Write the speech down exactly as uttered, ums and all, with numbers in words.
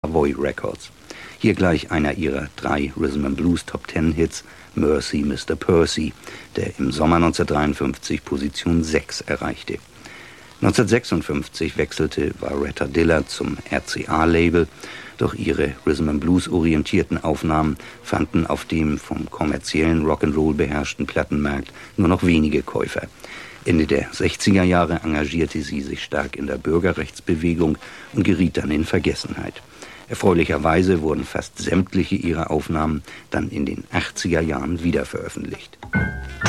Savoy Records. Hier gleich einer ihrer drei Rhythm and Blues Top Ten Hits, Mercy Mister Percy, der im Sommer neunzehnhundertdreiundfünfzig Position sechs erreichte. neunzehnhundertsechsundfünfzig wechselte Varetta Dillard zum R C A-Label, doch ihre Rhythm and Blues orientierten Aufnahmen fanden auf dem vom kommerziellen Rock'n'Roll beherrschten Plattenmarkt nur noch wenige Käufer. Ende der sechziger Jahre engagierte sie sich stark in der Bürgerrechtsbewegung und geriet dann in Vergessenheit. Erfreulicherweise wurden fast sämtliche ihrer Aufnahmen dann in den achtziger Jahren wiederveröffentlicht.